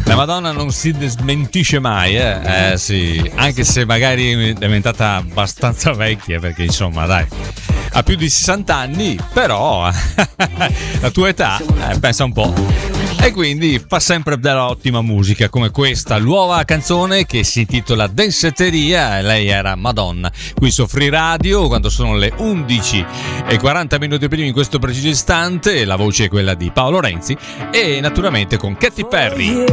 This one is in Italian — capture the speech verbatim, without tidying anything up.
La Madonna non si smentisce mai, eh? Eh sì, anche se magari è diventata abbastanza vecchia, perché insomma dai, ha più di sessanta anni, però la tua età, eh, pensa un po'. E quindi fa sempre dell'ottima musica come questa nuova canzone che si intitola Densetteria. Lei era Madonna qui su Free Radio quando sono le undici e quaranta minuti prima in questo preciso istante. La voce è quella di Paolo Renzi e naturalmente con Katy Perry.